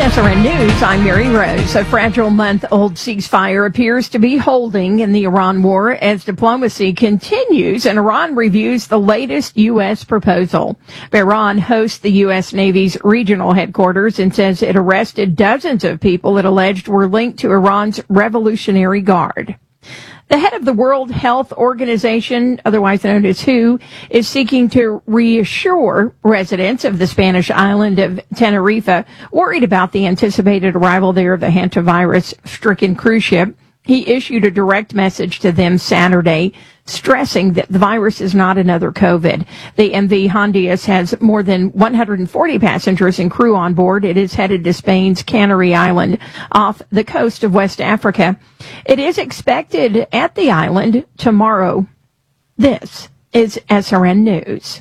SRN News, I'm Mary Rose. A fragile month-old ceasefire appears to be holding in the Iran war as diplomacy continues and Iran reviews the latest U.S. proposal. Iran hosts the U.S. Navy's regional headquarters and says it arrested dozens of people it alleged were linked to Iran's Revolutionary Guard. The head of the World Health Organization, otherwise known as WHO, is seeking to reassure residents of the Spanish island of Tenerife worried about the anticipated arrival there of the hantavirus-stricken cruise ship. He issued a direct message to them Saturday, stressing that the virus is not another COVID. The MV Hondias has more than 140 passengers and crew on board. It is headed to Spain's Canary Island off the coast of West Africa. It is expected at the island tomorrow. This is SRN News.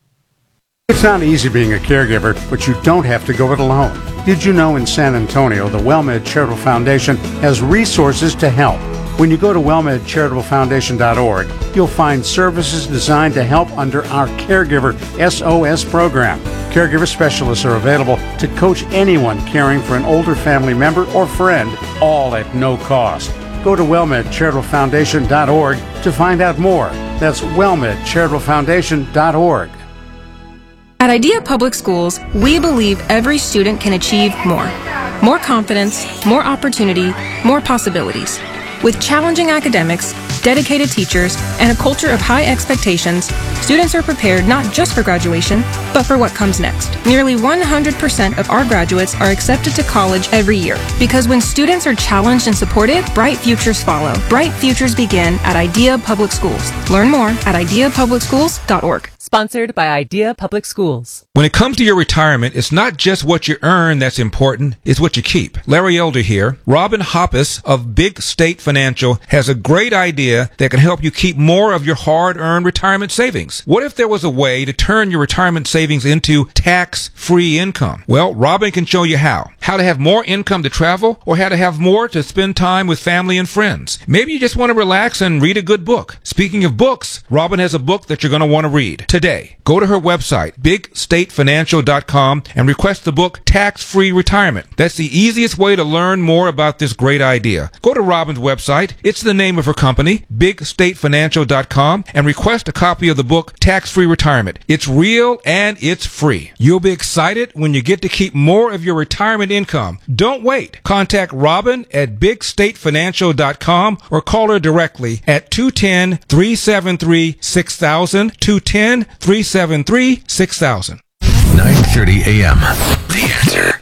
It's not easy being a caregiver, but you don't have to go it alone. Did you know in San Antonio, the WellMed Charitable Foundation has resources to help? When you go to wellmedcharitablefoundation.org, you'll find services designed to help under our Caregiver SOS program. Caregiver specialists are available to coach anyone caring for an older family member or friend, all at no cost. Go to wellmedcharitablefoundation.org to find out more. That's wellmedcharitablefoundation.org. At Idea Public Schools, we believe every student can achieve more. More confidence, more opportunity, more possibilities. With challenging academics, dedicated teachers, and a culture of high expectations, students are prepared not just for graduation, but for what comes next. Nearly 100% of our graduates are accepted to college every year. Because when students are challenged and supported, bright futures follow. Bright futures begin at Idea Public Schools. Learn more at ideapublicschools.org. Sponsored by Idea Public Schools. When it comes to your retirement, it's not just what you earn that's important, it's what you keep. Larry Elder here. Robin Hoppus of Big State Financial has a great idea that can help you keep more of your hard-earned retirement savings. What if there was a way to turn your retirement savings into tax-free income? Well, Robin can show you how. How to have more income to travel or how to have more to spend time with family and friends. Maybe you just want to relax and read a good book. Speaking of books, Robin has a book that you're going to want to read today. Go to her website, bigstatefinancial.com, and request the book Tax-Free Retirement. That's the easiest way to learn more about this great idea. Go to Robin's website. It's the name of her company, bigstatefinancial.com, and request a copy of the book Tax-Free Retirement. It's real and it's free. You'll be excited when you get to keep more of your retirement income. Don't wait. Contact Robin at bigstatefinancial.com or call her directly at 210-373-6000, 210-373-6000. 9:30 a.m. The Answer.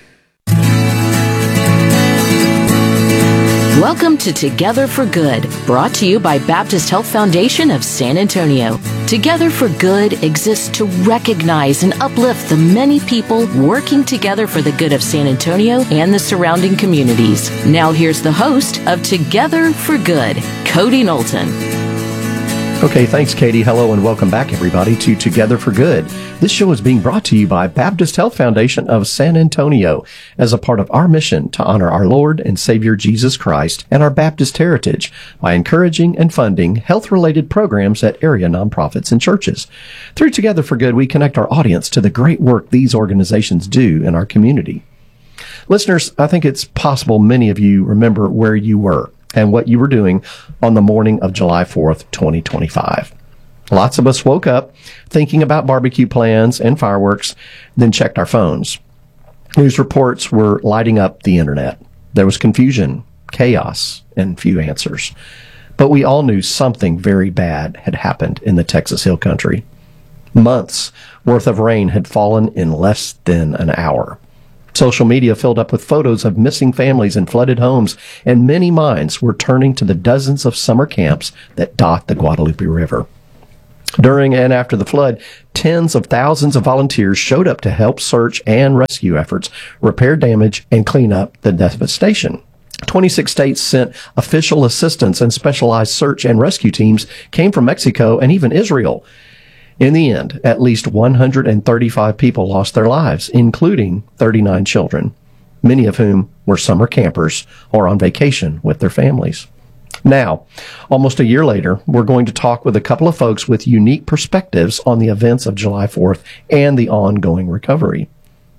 Welcome to Together for Good, brought to you by Baptist Health Foundation of San Antonio. Together for Good exists to recognize and uplift the many people working together for the good of San Antonio and the surrounding communities. Now here's the host of Together for Good, Cody Knowlton. Okay, thanks, Katie. Hello and welcome back, everybody, to Together for Good. This show is being brought to you by Baptist Health Foundation of San Antonio as a part of our mission to honor our Lord and Savior Jesus Christ and our Baptist heritage by encouraging and funding health-related programs at area nonprofits and churches. Through Together for Good, we connect our audience to the great work these organizations do in our community. Listeners, I think it's possible many of you remember where you were and what you were doing on the morning of July 4th, 2025. Lots of us woke up thinking about barbecue plans and fireworks, then checked our phones. News reports were lighting up the internet. There was confusion, chaos, and few answers. But we all knew something very bad had happened in the Texas Hill Country. Months worth of rain had fallen in less than an hour. Social media filled up with photos of missing families and flooded homes, and many minds were turning to the dozens of summer camps that dot the Guadalupe River. During and after the flood, tens of thousands of volunteers showed up to help search and rescue efforts, repair damage, and clean up the devastation. 26 states sent official assistance, and specialized search and rescue teams came from Mexico and even Israel. In the end, at least 135 people lost their lives, including 39 children, many of whom were summer campers or on vacation with their families. Now, almost a year later, we're going to talk with a couple of folks with unique perspectives on the events of July 4th and the ongoing recovery.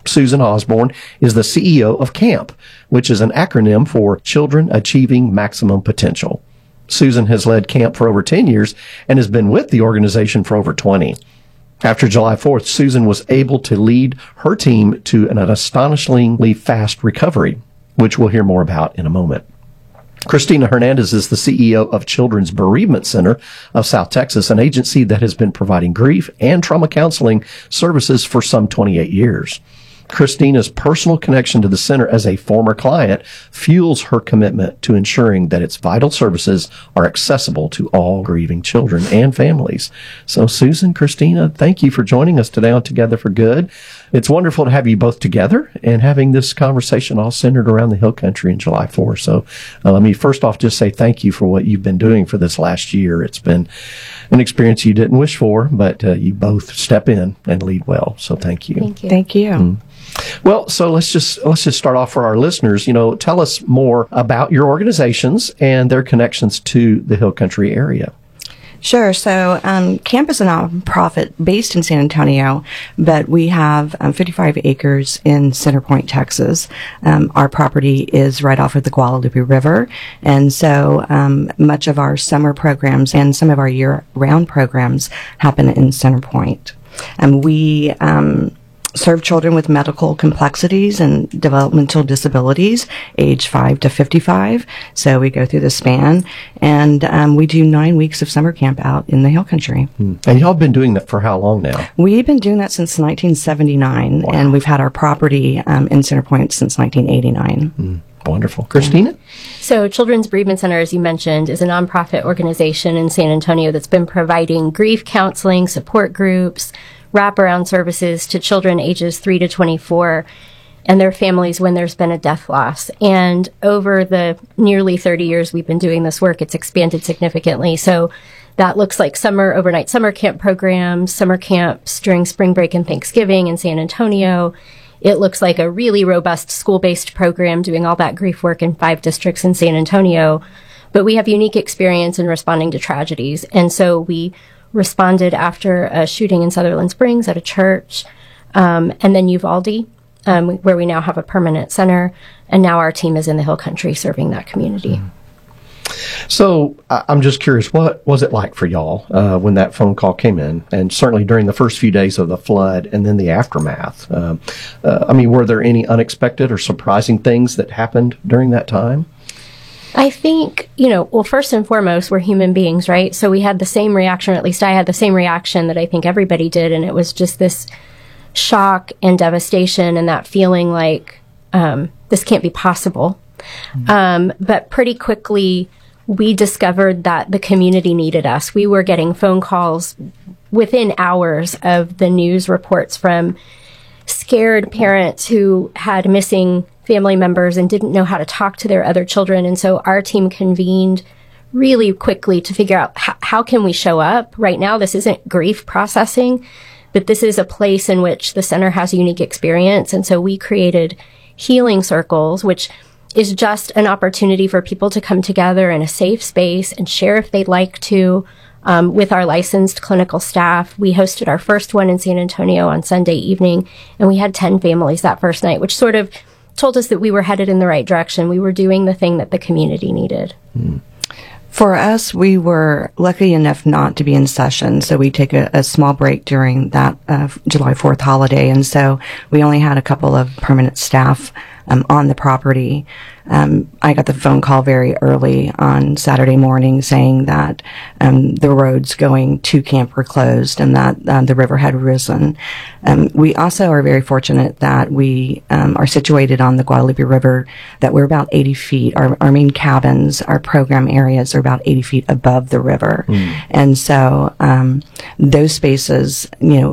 Susan Osborne is the CEO of CAMP, which is an acronym for Children Achieving Maximum Potential. Susan has led CAMP for over 10 years and has been with the organization for over 20. After July 4th, Susan was able to lead her team to an astonishingly fast recovery, which we'll hear more about in a moment. Christina Hernandez is the CEO of Children's Bereavement Center of South Texas, an agency that has been providing grief and trauma counseling services for some 28 years. Christina's personal connection to the center as a former client fuels her commitment to ensuring that its vital services are accessible to all grieving children and families. So, Susan, Christina, thank you for joining us today on Together for Good. It's wonderful to have you both together and having this conversation all centered around the Hill Country in July 4th. So, let me first off just say thank you for what you've been doing for this last year. It's been an experience you didn't wish for, but you both step in and lead well. So, thank you. Thank you. Thank you. Well, so let's just start off for our listeners. Tell us more about your organizations and their connections to the Hill Country area. Sure. So, CAMP is a nonprofit based in San Antonio, but we have 55 acres in Center Point, Texas. Our property is right off of the Guadalupe River. And so, much of our summer programs and some of our year-round programs happen in Center Point. We serve children with medical complexities and developmental disabilities, age 5 to 55. So we go through the span, and we do 9 weeks of summer camp out in the Hill Country. And y'all been doing that for how long now? We've been doing that since 1979, wow. And we've had our property in Center Point since 1989. Wonderful. Christina? So Children's Bereavement Center, as you mentioned, is a nonprofit organization in San Antonio that's been providing grief counseling, support groups, wraparound services to children ages 3 to 24 and their families when there's been a death loss. And over the nearly 30 years we've been doing this work, it's expanded significantly. So that looks like overnight summer camp programs, summer camps during spring break and Thanksgiving in San Antonio. It looks like a really robust school-based program doing all that grief work in 5 districts in San Antonio. But we have unique experience in responding to tragedies. And so we responded after a shooting in Sutherland Springs at a church, and then Uvalde, where we now have a permanent center, and now our team is in the Hill Country serving that community. So I'm just curious, what was it like for y'all when that phone call came in, and certainly during the first few days of the flood and then the aftermath? Were there any unexpected or surprising things that happened during that time? I think, first and foremost, we're human beings, right? So we had the same reaction, or at least I had the same reaction that I think everybody did. And it was just this shock and devastation and that feeling like this can't be possible. But pretty quickly, we discovered that the community needed us. We were getting phone calls within hours of the news reports from scared parents who had missing family members and didn't know how to talk to their other children. And so our team convened really quickly to figure out how can we show up. Right now, this isn't grief processing, but this is a place in which the center has a unique experience. And so we created healing circles, which is just an opportunity for people to come together in a safe space and share if they'd like to. With our licensed clinical staff. We hosted our first one in San Antonio on Sunday evening, and we had 10 families that first night, which sort of told us that we were headed in the right direction. We were doing the thing that the community needed. For us, we were lucky enough not to be in session, so we take a small break during that July 4th holiday, and so we only had a couple of permanent staff on the property. I got the phone call very early on Saturday morning saying that the roads going to camp were closed and that the river had risen. We also are very fortunate that we are situated on the Guadalupe River, that we're about 80 feet. Our main cabins, our program areas are about 80 feet above the river. And so those spaces,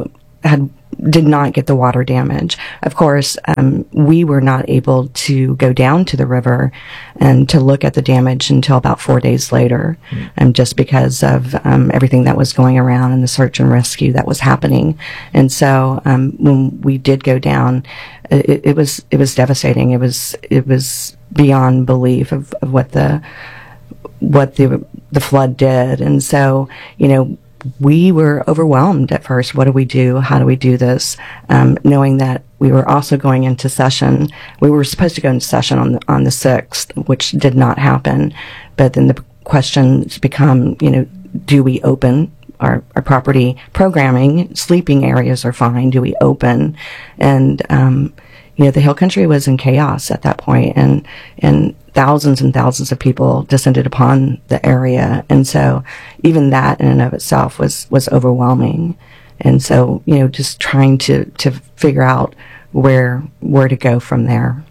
did not get the water damage. Of course, we were not able to go down to the river and to look at the damage until about 4 days later, just because of everything that was going around and the search and rescue that was happening. And so when we did go down, it was devastating. It was beyond belief of what the flood did. And so, we were overwhelmed at first. What do we do? How do we do this? Knowing that we were also going into session. We were supposed to go into session on the 6th, which did not happen. But then the questions become, do we open our property programming? Sleeping areas are fine. Do we open? And, the Hill Country was in chaos at that point, and thousands and thousands of people descended upon the area. And so even that in and of itself was overwhelming. And so, just trying to figure out where to go from there.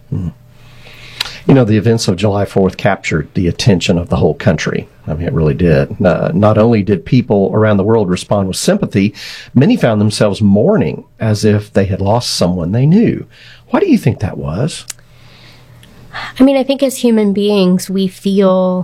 The events of July 4th captured the attention of the whole country. I mean, it really did. Not only did people around the world respond with sympathy, many found themselves mourning as if they had lost someone they knew. Why do you think that was? I mean, I think as human beings, we feel,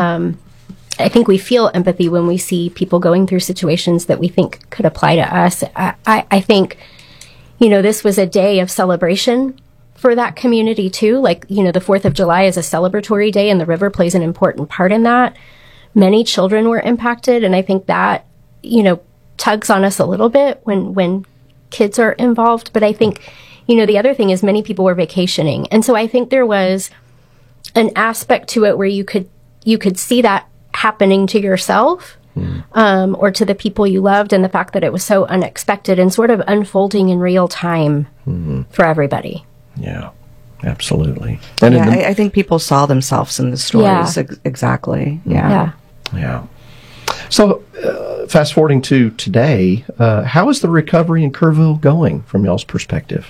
I think we feel empathy when we see people going through situations that we think could apply to us. I think, this was a day of celebration for that community too. Like, the 4th of July is a celebratory day, and the river plays an important part in that. Many children were impacted, and I think that, tugs on us a little bit when kids are involved. But I think, the other thing is many people were vacationing. And so I think there was an aspect to it where you could see that happening to yourself, or to the people you loved, and the fact that it was so unexpected and sort of unfolding in real time for everybody. Yeah, absolutely. And I think people saw themselves in the stories. Yeah. Exactly. Yeah. So, fast forwarding to today, how is the recovery in Kerrville going from y'all's perspective?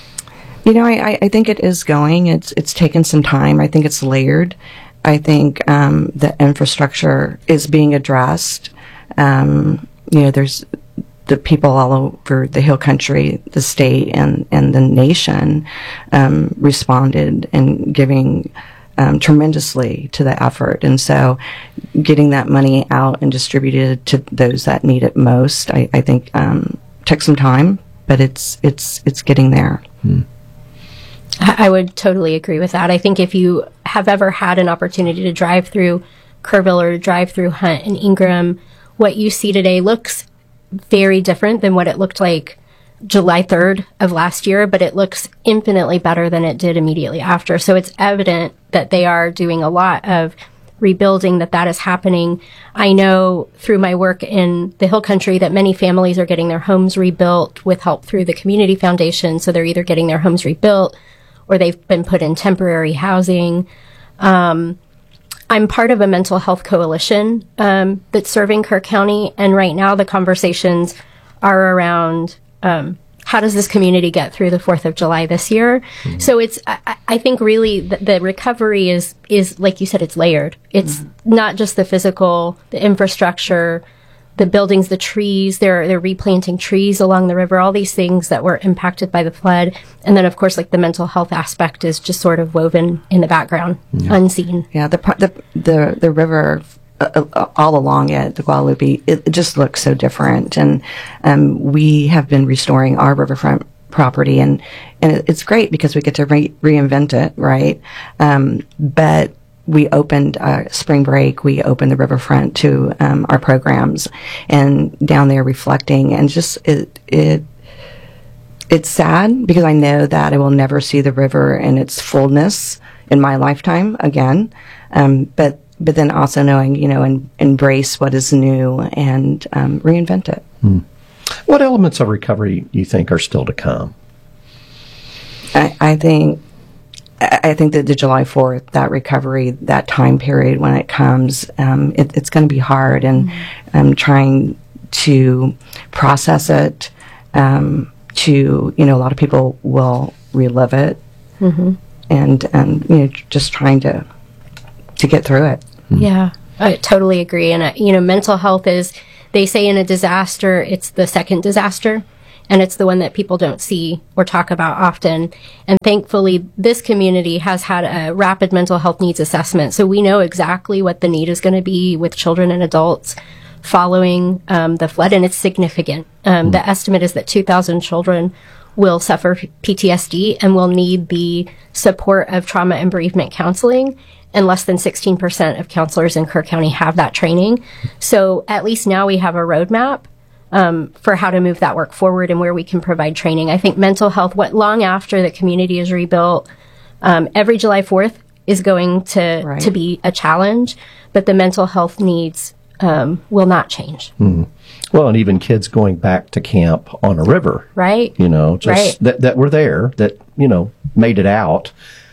I think it is going. It's taken some time. I think it's layered. I think the infrastructure is being addressed. There's the people all over the Hill Country, the state, and the nation responded and giving tremendously to the effort. And so getting that money out and distributed to those that need it most, I think took some time, but it's getting there. I would totally agree with that. I think if you have ever had an opportunity to drive through Kerrville or drive through Hunt and Ingram, what you see today looks very different than what it looked like July 3rd of last year, but it looks infinitely better than it did immediately after. So it's evident that they are doing a lot of rebuilding, that is happening. I know through my work in the Hill Country that many families are getting their homes rebuilt with help through the Community Foundation. So they're either getting their homes rebuilt or they've been put in temporary housing. I'm part of a mental health coalition that's serving Kerr County, and right now the conversations are around how does this community get through the 4th of July this year? So it's, I think really the recovery is like you said, it's layered. It's not just the physical, the infrastructure, the buildings, the trees. They're replanting trees along the river, all these things that were impacted by the flood. And then, of course, like the mental health aspect is just sort of woven in the background, unseen. Yeah, the river all along it, the Guadalupe, it just looks so different. And we have been restoring our riverfront property, and it's great because we get to reinvent it, right? But we opened spring break, we opened the riverfront to our programs, and down there reflecting, and just it's sad because I know that I will never see the river in its fullness in my lifetime again. But then also knowing, and embrace what is new and reinvent it. What elements of recovery do you think are still to come? I think that the July 4th, that recovery, that time period when it comes, it's going to be hard, and trying to process it. A lot of people will relive it, and just trying to get through it. Yeah, I totally agree. And mental health is, they say in a disaster, it's the second disaster. And it's the one that people don't see or talk about often. And thankfully, this community has had a rapid mental health needs assessment. So we know exactly what the need is going to be with children and adults following the flood, and it's significant. The estimate is that 2,000 children will suffer PTSD and will need the support of trauma and bereavement counseling. And less than 16% of counselors in Kerr County have that training. So at least now we have a roadmap for how to move that work forward and where we can provide training. I think mental health, long after the community is rebuilt, every July 4th is going to be a challenge, but the mental health needs will not change. Mm. Well, and even kids going back to camp on a river. Right. Just that were there, that, made it out.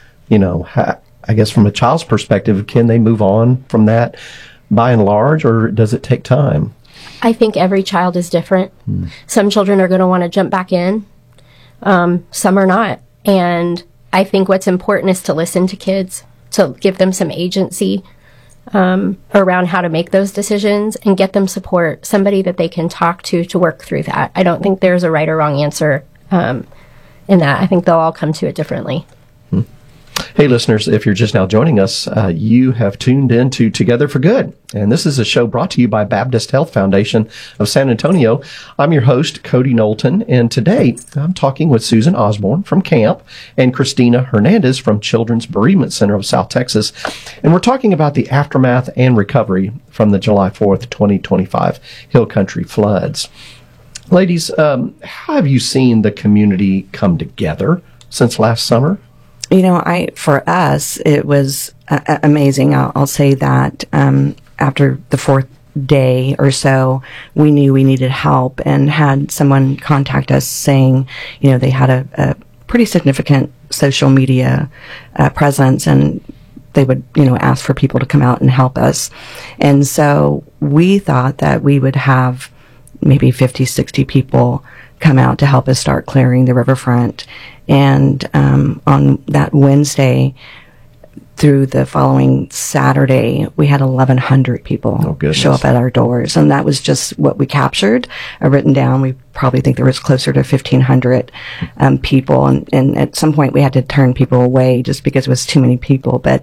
I guess from a child's perspective, can they move on from that by and large, or does it take time? I think every child is different. Some children are going to want to jump back in. Some are not. And I think what's important is to listen to kids, to give them some agency around how to make those decisions and get them support, somebody that they can talk to work through that. I don't think there's a right or wrong answer in that. I think they'll all come to it differently. Hey, listeners, if you're just now joining us, you have tuned in to Together for Good. And this is a show brought to you by Baptist Health Foundation of San Antonio. I'm your host, Cody Knowlton, and today I'm talking with Susan Osborne from CAMP and Christina Hernandez from Children's Bereavement Center of South Texas. And we're talking about the aftermath and recovery from the July 4th, 2025 Hill Country floods. Ladies, how have you seen the community come together since last summer? For us, it was amazing. I'll say that after the fourth day or so, we knew we needed help and had someone contact us saying, they had a pretty significant social media presence and they would, ask for people to come out and help us. And so we thought that we would have maybe 50, 60 people come out to help us start clearing the riverfront. And on that Wednesday through the following Saturday, we had 1,100 people show up at our doors. And that was just what we captured, written down. We probably think there was closer to 1,500 people. And at some point we had to turn people away just because it was too many people. But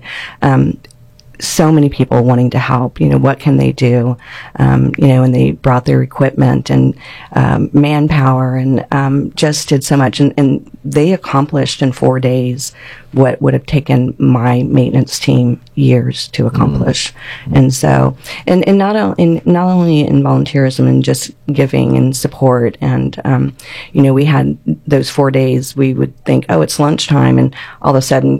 so many people wanting to help, what can they do? And they brought their equipment and manpower and just did so much. And they accomplished in 4 days what would have taken my maintenance team years to accomplish. And so, and not only in volunteerism and just giving and support. And, we had those 4 days, we would think, oh, it's lunchtime. And all of a sudden,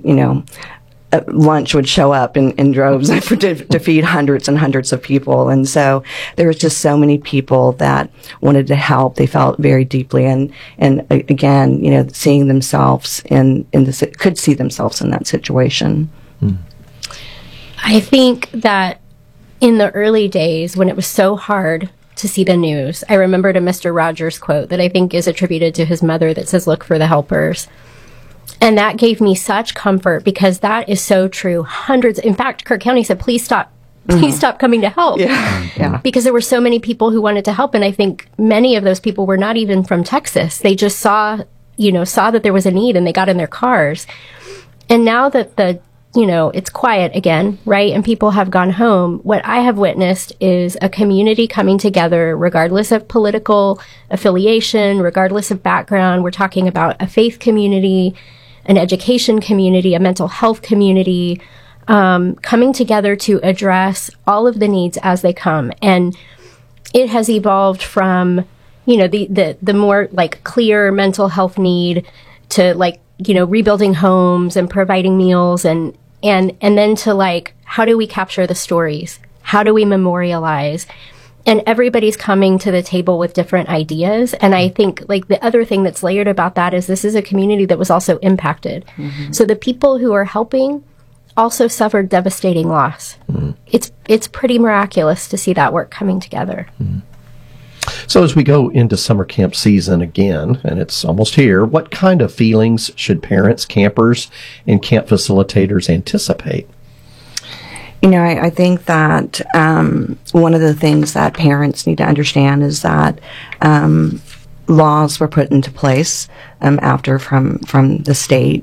lunch would show up in droves to feed hundreds and hundreds of people. And so there was just so many people that wanted to help. They felt very deeply. And again, seeing themselves could see themselves in that situation. I think that in the early days when it was so hard to see the news, I remembered a Mr. Rogers quote that I think is attributed to his mother that says, "Look for the helpers." And that gave me such comfort because that is so true. Hundreds, in fact, Kerr County said, please stop coming to help. Yeah. Because there were so many people who wanted to help. And I think many of those people were not even from Texas. They just saw that there was a need and they got in their cars. And now that it's quiet again, right? And people have gone home. What I have witnessed is a community coming together, regardless of political affiliation, regardless of background. We're talking about a faith community, an education community, a mental health community, coming together to address all of the needs as they come. And it has evolved from, the more clear mental health need to rebuilding homes and providing meals and then to how do we capture the stories? How do we memorialize? And everybody's coming to the table with different ideas. And I think the other thing that's layered about that is this is a community that was also impacted. Mm-hmm. So the people who are helping also suffered devastating loss. Mm-hmm. It's pretty miraculous to see that work coming together. Mm-hmm. So as we go into summer camp season again, and it's almost here, what kind of feelings should parents, campers, and camp facilitators anticipate? I think that one of the things that parents need to understand is that laws were put into place after from the state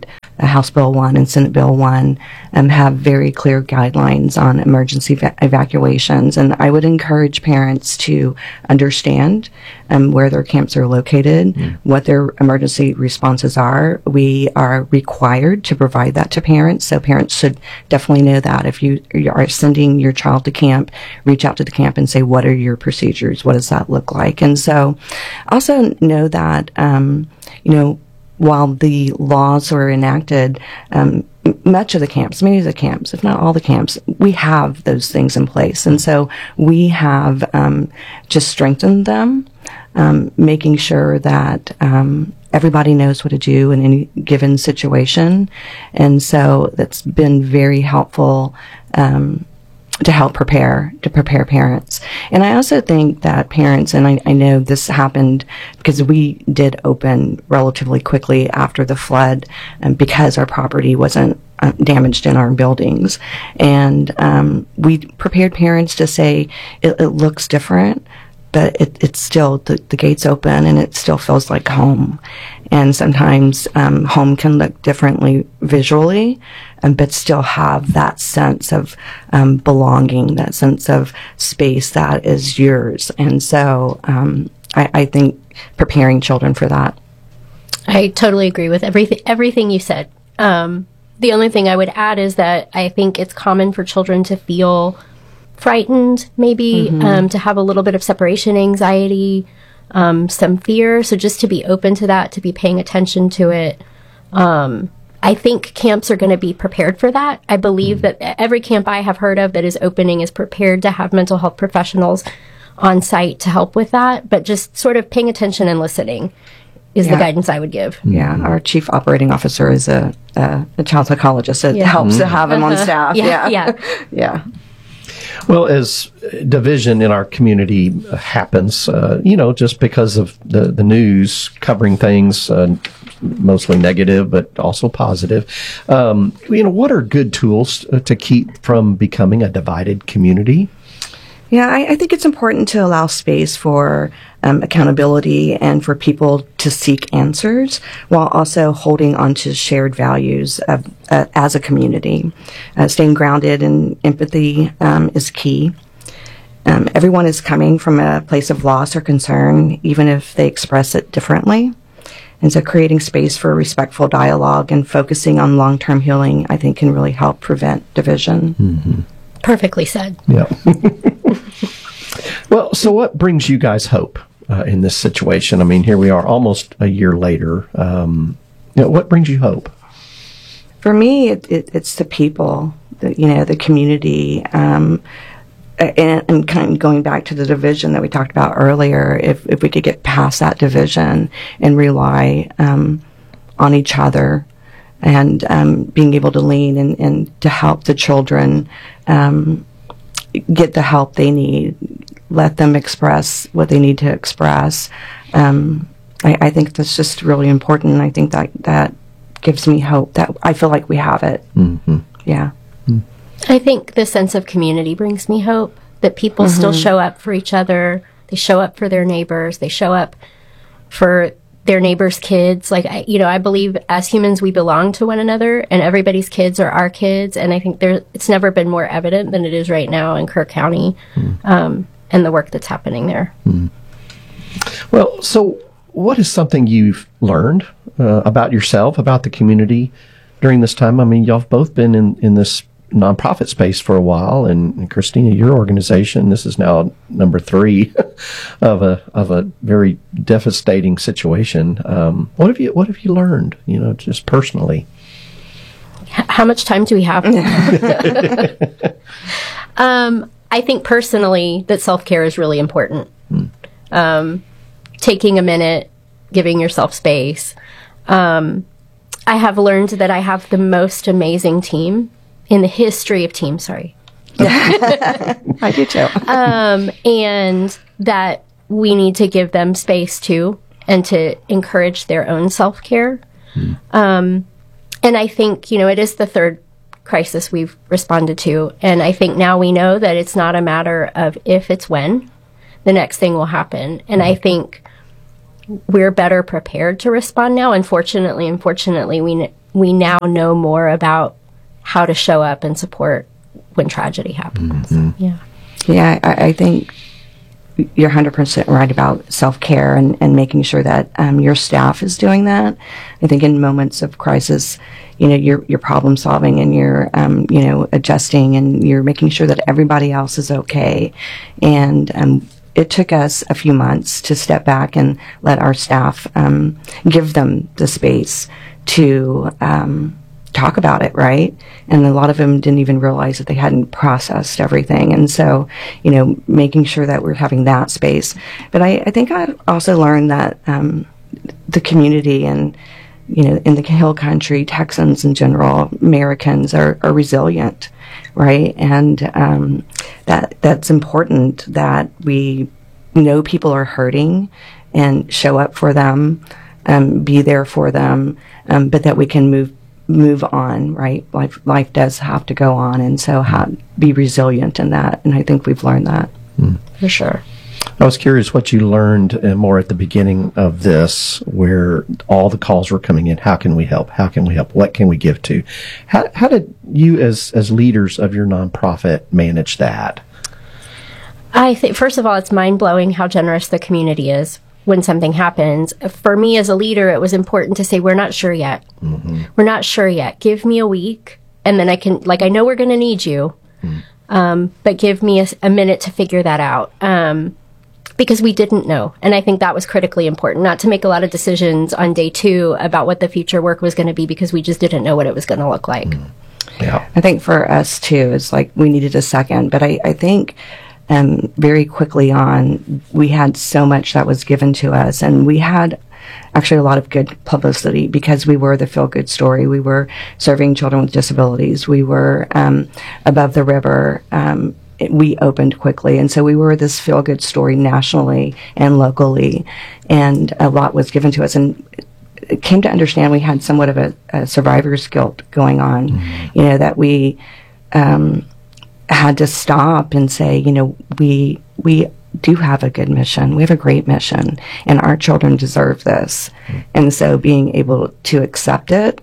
House Bill 1 and Senate Bill 1 have very clear guidelines on emergency evacuations. And I would encourage parents to understand where their camps are located, what their emergency responses are. We are required to provide that to parents, so parents should definitely know that. If you are sending your child to camp, reach out to the camp and say, what are your procedures? What does that look like? And so also know that, while the laws were enacted, much of the camps, many of the camps, if not all the camps, we have those things in place. And so we have just strengthened them, making sure that everybody knows what to do in any given situation. And so that's been very helpful to help prepare parents. And I also think that parents, and I know this happened because we did open relatively quickly after the flood because our property wasn't damaged in our buildings. And we prepared parents to say it looks different, but it's still, the gate's open and it still feels like home. And sometimes home can look differently visually, but still have that sense of belonging, that sense of space that is yours. And so I think preparing children for that. I totally agree with everything you said. The only thing I would add is that I think it's common for children to feel frightened, maybe, to have a little bit of separation anxiety, some fear. So just to be open to that, to be paying attention to it. I think camps are going to be prepared for that. I believe that every camp I have heard of that is opening is prepared to have mental health professionals on site to help with that. But just sort of paying attention and listening is the guidance I would give. Yeah, our chief operating officer is a child psychologist. So it helps to have him on staff. Yeah. Well, as division in our community happens, just because of the news covering things, mostly negative, but also positive, what are good tools to keep from becoming a divided community? Yeah, I think it's important to allow space for accountability and for people to seek answers while also holding on to shared values of, as a community. Staying grounded in empathy is key. Everyone is coming from a place of loss or concern, even if they express it differently. And so creating space for respectful dialogue and focusing on long-term healing, I think, can really help prevent division. Mm-hmm. Perfectly said. Yeah. Well, so what brings you guys hope in this situation? I mean, here we are almost a year later. What brings you hope? For me, it's the people, the community, and kind of going back to the division that we talked about earlier. If we could get past that division and rely on each other, and being able to lean and to help the children get the help they need, let them express what they need to express. I think that's just really important. I think that gives me hope that I feel like we have it. Mm-hmm. Yeah. I think the sense of community brings me hope, that people still show up for each other. They show up for their neighbors. They show up for their neighbors' kids. Like, I believe as humans, we belong to one another, and everybody's kids are our kids. And I think it's never been more evident than it is right now in Kerr County, and the work that's happening there. Well, so what is something you've learned about yourself, about the community during this time? I mean, y'all have both been in this nonprofit space for a while, and Christina, your organization, this is now number 3 of a very devastating situation. What have you learned, just personally? How much time do we have? I think personally that self-care is really important. Taking a minute, giving yourself space. I have learned that I have the most amazing team in the history of teams, sorry. I do too. And that we need to give them space too, and to encourage their own self-care. And I think, it is the third crisis we've responded to. And I think now we know that it's not a matter of if, it's when the next thing will happen. And I think we're better prepared to respond now. Unfortunately, we now know more about how to show up and support when tragedy happens. Yeah, I think you're 100% right about self-care and making sure that your staff is doing that. I think in moments of crisis, you're problem solving and you're adjusting and you're making sure that everybody else is okay. And it took us a few months to step back and let our staff give them the space to talk about it, right? And a lot of them didn't even realize that they hadn't processed everything. And so, making sure that we're having that space. But I think I also learned that the community and, in the Hill Country, Texans in general, Americans are resilient, right? And that's important that we know people are hurting and show up for them, be there for them, but that we can move on, right? Life does have to go on, and so be resilient in that. And I think we've learned that for sure. I was curious what you learned more at the beginning of this, where all the calls were coming in. How can we help? How can we help? What can we give to? How did you, as leaders of your nonprofit, manage that? I think, first of all, it's mind-blowing how generous the community is when something happens. For me as a leader, it was important to say, we're not sure yet. We're not sure yet. Give me a week, and then I know we're going to need you, but give me a minute to figure that out. Because we didn't know. And I think that was critically important, not to make a lot of decisions on day 2 about what the future work was going to be, because we just didn't know what it was going to look like. Yeah. I think for us too, it's like we needed a second, but I think very quickly on, we had so much that was given to us, and we had actually a lot of good publicity because we were the feel-good story. We were serving children with disabilities. We were above the river. We opened quickly, and so we were this feel-good story nationally and locally, and a lot was given to us. And it came to understand we had somewhat of a survivor's guilt going on, that we had to stop and say, we do have a good mission. We have a great mission, and our children deserve this. And so being able to accept it,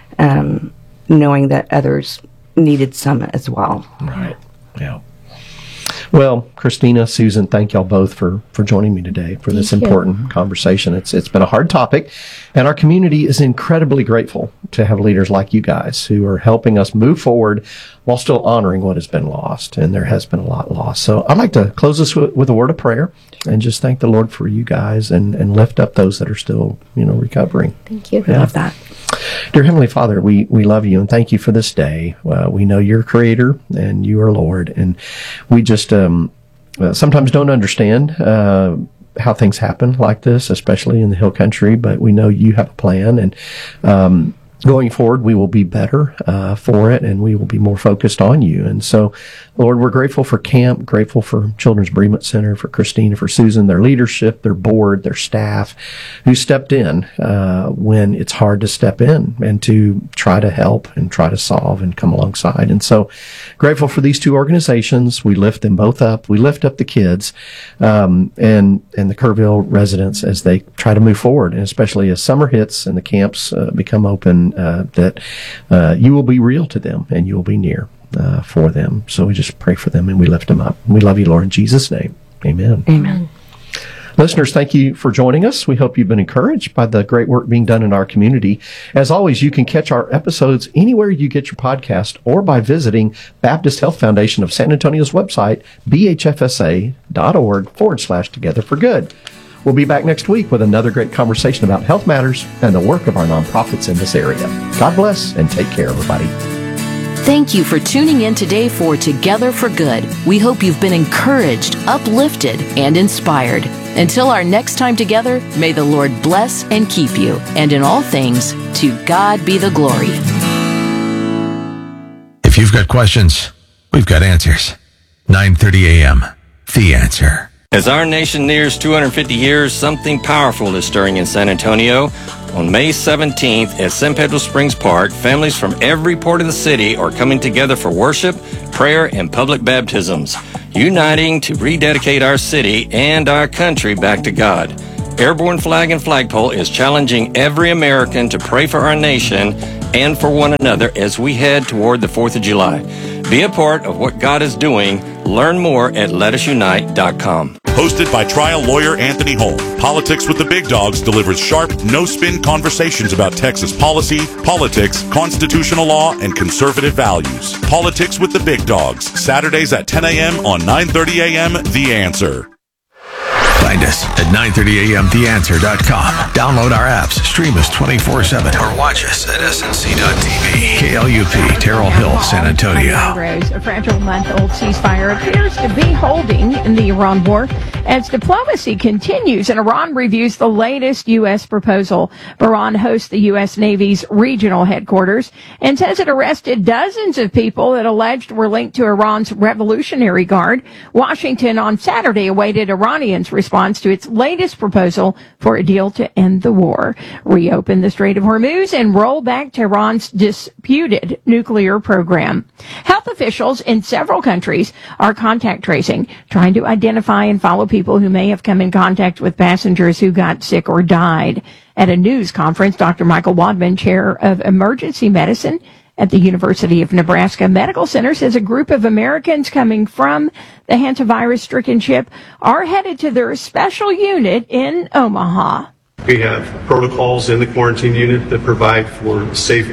knowing that others needed some as well. Right. Yeah. Well, Christina, Susan, thank y'all both for joining me today for this important conversation. It's been a hard topic, and our community is incredibly grateful to have leaders like you guys who are helping us move forward while still honoring what has been lost, and there has been a lot lost. So I'd like to close this with a word of prayer and just thank the Lord for you guys and lift up those that are still, recovering. Thank you. I love that. Dear Heavenly Father, we love you and thank you for this day. We know you're Creator and you are Lord, and we just sometimes don't understand how things happen like this, especially in the Hill Country, but we know you have a plan, and going forward, we will be better for it, and we will be more focused on you. And so, Lord, we're grateful for camp, grateful for Children's Bereavement Center, for Christina, for Susan, their leadership, their board, their staff, who stepped in when it's hard to step in and to try to help and try to solve and come alongside. And so, grateful for these two organizations. We lift them both up. We lift up the kids and the Kerrville residents as they try to move forward, and especially as summer hits and the camps become open, that you will be real to them and you will be near for them. So we just pray for them and we lift them up. We love you, Lord, in Jesus' name. Amen. Amen. Listeners, thank you for joining us. We hope you've been encouraged by the great work being done in our community. As always, you can catch our episodes anywhere you get your podcast or by visiting Baptist Health Foundation of San Antonio's website, bhfsa.org/Together for Good. We'll be back next week with another great conversation about health matters and the work of our nonprofits in this area. God bless and take care, everybody. Thank you for tuning in today for Together for Good. We hope you've been encouraged, uplifted, and inspired. Until our next time together, may the Lord bless and keep you. And in all things, to God be the glory. If you've got questions, we've got answers. 9:30 a.m. The Answer. As our nation nears 250 years, something powerful is stirring in San Antonio. On May 17th at San Pedro Springs Park, families from every part of the city are coming together for worship, prayer, and public baptisms, uniting to rededicate our city and our country back to God. Airborne Flag and Flagpole is challenging every American to pray for our nation and for one another as we head toward the 4th of July. Be a part of what God is doing. Learn more at letasunite.com. Hosted by trial lawyer Anthony Holm, Politics with the Big Dogs delivers sharp, no-spin conversations about Texas policy, politics, constitutional law, and conservative values. Politics with the Big Dogs, Saturdays at 10 a.m. on 9:30 a.m. The Answer. Find us at 930amtheanswer.com. Download our apps, stream us 24/7, or watch us at snc.tv. KLUP, Terrell Hill, San Antonio. A fragile month-old ceasefire appears to be holding in the Iran war as diplomacy continues and Iran reviews the latest U.S. proposal. Bahrain hosts the U.S. Navy's regional headquarters and says it arrested dozens of people that alleged were linked to Iran's Revolutionary Guard. Washington on Saturday awaited Iranians' response to its latest proposal for a deal to end the war, reopen the Strait of Hormuz, and roll back Tehran's disputed nuclear program. Health officials in several countries are contact tracing, trying to identify and follow people who may have come in contact with passengers who got sick or died. At a news conference, Dr. Michael Wadman, chair of emergency medicine at the University of Nebraska Medical Center, says a group of Americans coming from the hantavirus-stricken ship are headed to their special unit in Omaha. We have protocols in the quarantine unit that provide for safe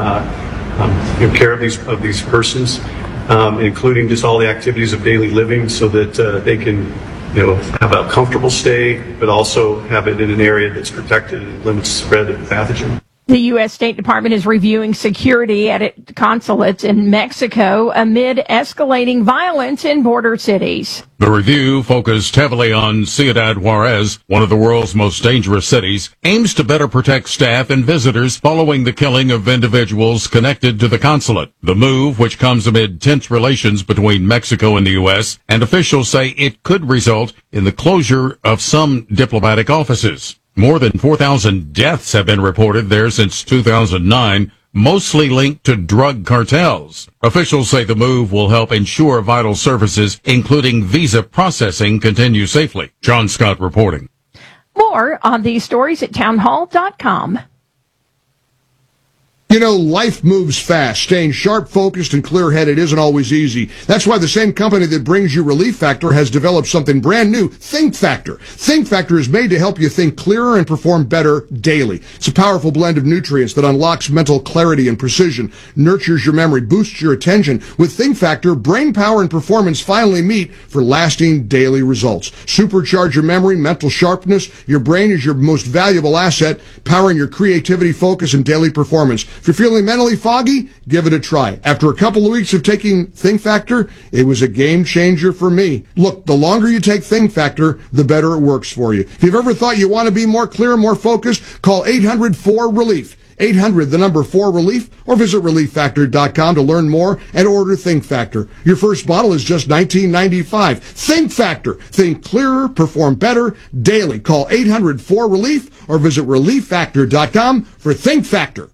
care of these persons, including just all the activities of daily living, so that they can have a comfortable stay, but also have it in an area that's protected and limits the spread of the pathogen. The U.S. State Department is reviewing security at its consulates in Mexico amid escalating violence in border cities. The review, focused heavily on Ciudad Juarez, one of the world's most dangerous cities, aims to better protect staff and visitors following the killing of individuals connected to the consulate. The move, which comes amid tense relations between Mexico and the U.S., and officials say it could result in the closure of some diplomatic offices. More than 4,000 deaths have been reported there since 2009, mostly linked to drug cartels. Officials say the move will help ensure vital services, including visa processing, continue safely. John Scott reporting. More on these stories at townhall.com. You know, life moves fast. Staying sharp, focused, and clear-headed isn't always easy. That's why the same company that brings you Relief Factor has developed something brand new, Think Factor. Think Factor is made to help you think clearer and perform better daily. It's a powerful blend of nutrients that unlocks mental clarity and precision, nurtures your memory, boosts your attention. With Think Factor, brain power and performance finally meet for lasting daily results. Supercharge your memory, mental sharpness. Your brain is your most valuable asset, powering your creativity, focus, and daily performance. If you're feeling mentally foggy, give it a try. After a couple of weeks of taking Think Factor, it was a game changer for me. Look, the longer you take Think Factor, the better it works for you. If you've ever thought you want to be more clear, more focused, call 800-4-RELIEF. 800-4-RELIEF, or visit relieffactor.com to learn more and order Think Factor. Your first bottle is just $19.95. Think Factor. Think clearer, perform better daily. Call 800-4-RELIEF or visit relieffactor.com for Think Factor.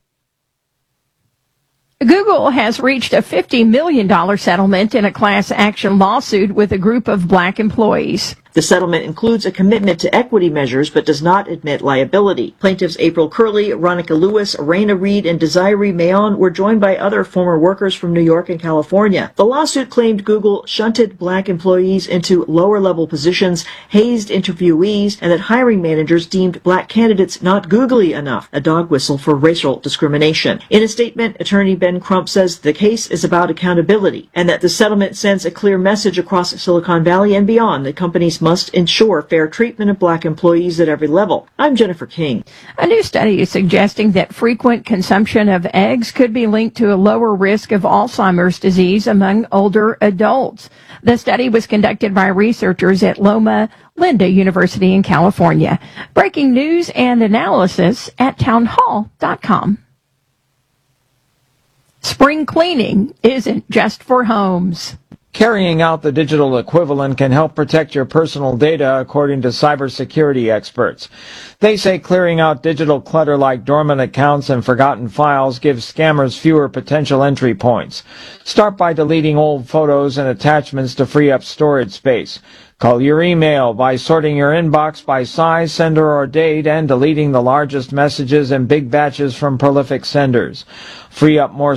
Google has reached a $50 million settlement in a class action lawsuit with a group of black employees. The settlement includes a commitment to equity measures but does not admit liability. Plaintiffs April Curley, Ronica Lewis, Raina Reed, and Desiree Mayon were joined by other former workers from New York and California. The lawsuit claimed Google shunted black employees into lower-level positions, hazed interviewees, and that hiring managers deemed black candidates not googly enough, a dog whistle for racial discrimination. In a statement, attorney Ben Crump says the case is about accountability and that the settlement sends a clear message across Silicon Valley and beyond that companies must ensure fair treatment of black employees at every level. I'm Jennifer King. A new study is suggesting that frequent consumption of eggs could be linked to a lower risk of Alzheimer's disease among older adults. The study was conducted by researchers at Loma Linda University in California. Breaking news and analysis at townhall.com. Spring cleaning isn't just for homes. Carrying out the digital equivalent can help protect your personal data, according to cybersecurity experts. They say clearing out digital clutter like dormant accounts and forgotten files gives scammers fewer potential entry points. Start by deleting old photos and attachments to free up storage space. Call your email by sorting your inbox by size, sender, or date, and deleting the largest messages in big batches from prolific senders. Free up more